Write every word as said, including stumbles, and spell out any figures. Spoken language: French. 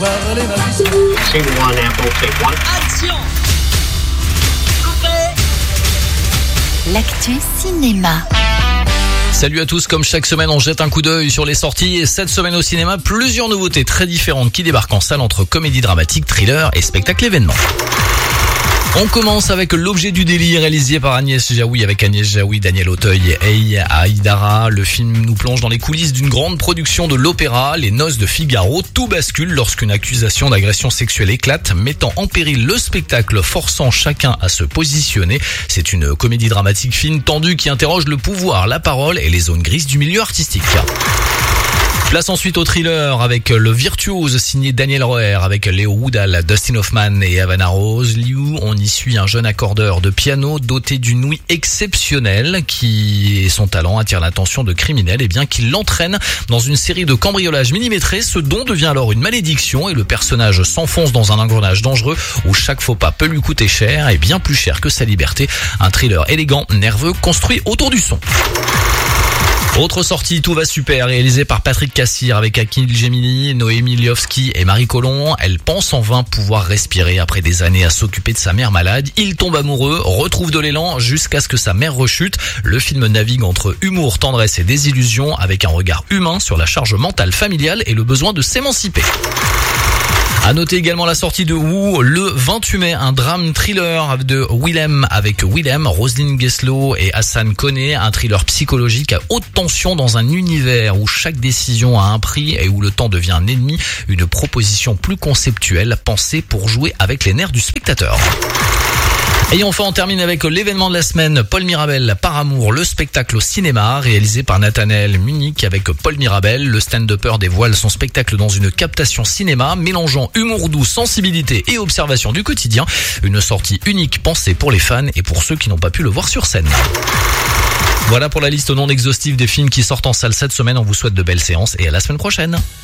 relais ma vie. Scene one, Apple, take one. Action. Après. L'actu cinéma. Salut à tous, comme chaque semaine on jette un coup d'œil sur les sorties et cette semaine au cinéma, plusieurs nouveautés très différentes qui débarquent en salle entre comédie dramatique, thriller et spectacle événement. On commence avec L'objet du délit réalisé par Agnès Jaoui avec Agnès Jaoui, Daniel Auteuil et Ei Haïdara. Le film nous plonge dans les coulisses d'une grande production de l'opéra, Les Noces de Figaro. Tout bascule lorsqu'une accusation d'agression sexuelle éclate, mettant en péril le spectacle, forçant chacun à se positionner. C'est une comédie dramatique fine, tendue qui interroge le pouvoir, la parole et les zones grises du milieu artistique. Place ensuite au thriller avec Le Virtuose signé Daniel Roher avec Léo Woodall, Dustin Hoffman et Havana Rose Liu. On y suit un jeune accordeur de piano doté d'une ouïe exceptionnelle qui, son talent, attire l'attention de criminels et bien qu'il l'entraîne dans une série de cambriolages millimétrés. Ce don devient alors une malédiction et le personnage s'enfonce dans un engrenage dangereux où chaque faux pas peut lui coûter cher et bien plus cher que sa liberté. Un thriller élégant, nerveux, construit autour du son. Autre sortie, Tout va super, réalisé par Patrick Cassir avec Akil Gemini, Noémie Liovski et Marie Colomb. Elle pense en vain pouvoir respirer après des années à s'occuper de sa mère malade. Il tombe amoureux, retrouve de l'élan jusqu'à ce que sa mère rechute. Le film navigue entre humour, tendresse et désillusion avec un regard humain sur la charge mentale familiale et le besoin de s'émanciper. À noter également la sortie de Woo le vingt-huit mai, un drame thriller de Willem avec Willem, Roselyne Gueslo et Hassan Koné, un thriller psychologique à haute tension dans un univers où chaque décision a un prix et où le temps devient un ennemi, une proposition plus conceptuelle pensée pour jouer avec les nerfs du spectateur. Et enfin, on termine avec l'événement de la semaine, Paul Mirabel, Par amour, le spectacle au cinéma, réalisé par Nathanaël Munich avec Paul Mirabel. Le stand-upper dévoile son spectacle dans une captation cinéma, mélangeant humour doux, sensibilité et observation du quotidien. Une sortie unique pensée pour les fans et pour ceux qui n'ont pas pu le voir sur scène. Voilà pour la liste non exhaustive des films qui sortent en salle cette semaine. On vous souhaite de belles séances et à la semaine prochaine.